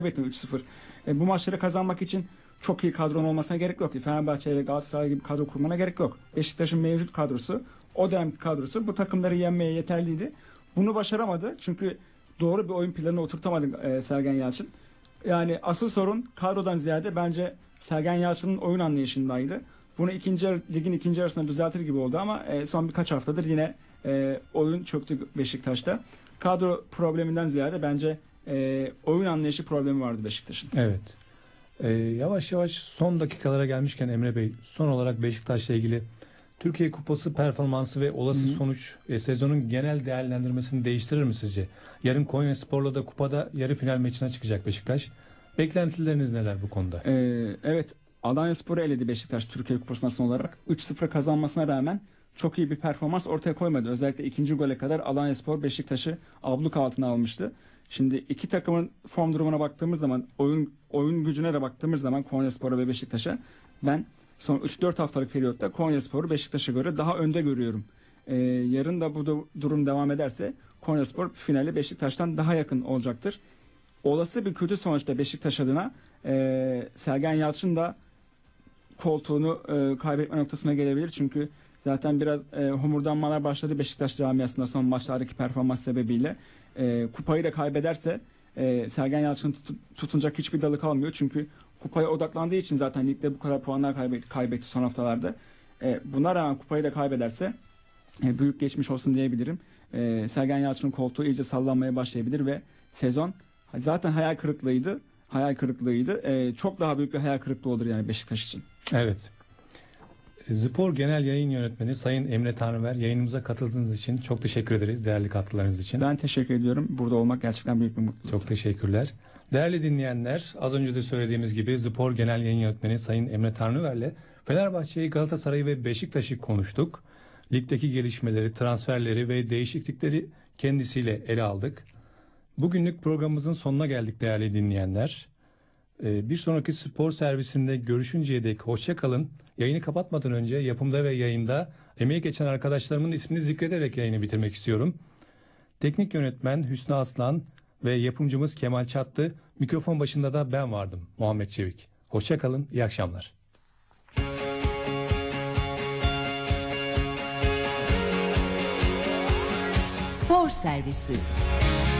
kaybettin 3-0. Bu maçları kazanmak için çok iyi kadron olmasına gerek yok. Fenerbahçe ile Galatasaray gibi kadro kurmana gerek yok. Beşiktaş'ın mevcut kadrosu, o dönemki kadrosu bu takımları yenmeye yeterliydi. Bunu başaramadı. Çünkü doğru bir oyun planını oturtamadı Sergen Yalçın. Yani asıl sorun kadrodan ziyade bence Sergen Yalçın'ın oyun anlayışındaydı. Bunu ligin ikinci yarısında düzeltir gibi oldu ama son birkaç haftadır yine oyun çöktü Beşiktaş'ta. Kadro probleminden ziyade bence oyun anlayışı problemi vardı Beşiktaş'ın. Evet. Yavaş yavaş son dakikalara gelmişken Emre Bey, son olarak Beşiktaş'la ilgili Türkiye Kupası performansı ve olası sonuç sezonun genel değerlendirmesini değiştirir mi sizce? Yarın Konyaspor'la da kupada yarı final maçına çıkacak Beşiktaş. Beklentileriniz neler bu konuda? Evet, Alanyaspor'u eledi Beşiktaş Türkiye Kupası'ndan son olarak. 3-0 kazanmasına rağmen çok iyi bir performans ortaya koymadı. Özellikle ikinci gole kadar Alanyaspor Beşiktaş'ı abluk altına almıştı. Şimdi iki takımın form durumuna baktığımız zaman, oyun gücüne de baktığımız zaman Konyaspor'a ve Beşiktaş'a ben son 3-4 haftalık periyotta Konyaspor'u Beşiktaş'a göre daha önde görüyorum. Yarın da bu durum devam ederse Konyaspor finali Beşiktaş'tan daha yakın olacaktır. Olası bir kötü sonuçta Beşiktaş adına Sergen Yalçın da koltuğunu kaybetme noktasına gelebilir. Çünkü zaten biraz homurdanmalar başladı Beşiktaş camiasında son maçlardaki performans sebebiyle. Kupayı da kaybederse Sergen Yalçın tutunacak hiçbir dalı kalmıyor. Çünkü kupaya odaklandığı için zaten ligde bu kadar puanlar kaybetti son haftalarda. Buna rağmen kupayı da kaybederse büyük geçmiş olsun diyebilirim. Sergen Yalçın'ın koltuğu iyice sallanmaya başlayabilir ve sezon zaten hayal kırıklığıydı. Çok daha büyük bir hayal kırıklığı olur yani Beşiktaş için. Evet. Spor Genel Yayın Yönetmeni Sayın Emre Tanrıver, yayınımıza katıldığınız için çok teşekkür ederiz, değerli katkılarınız için. Ben teşekkür ediyorum. Burada olmak gerçekten büyük bir mutluluk. Çok teşekkürler. Değerli dinleyenler, az önce de söylediğimiz gibi Spor Genel Yayın Yönetmeni Sayın Emre Tanrıver'le Fenerbahçe'yi, Galatasaray'ı ve Beşiktaş'ı konuştuk. Ligdeki gelişmeleri, transferleri ve değişiklikleri kendisiyle ele aldık. Bugünlük programımızın sonuna geldik değerli dinleyenler. Bir sonraki spor servisinde görüşünceye dek hoşça kalın. Yayını kapatmadan önce yapımda ve yayında emeği geçen arkadaşlarımın ismini zikrederek yayını bitirmek istiyorum. Teknik yönetmen Hüsnü Aslan ve yapımcımız Kemal Çattı. Mikrofon başında da ben vardım, Muhammed Çevik. Hoşça kalın, iyi akşamlar. Spor servisi.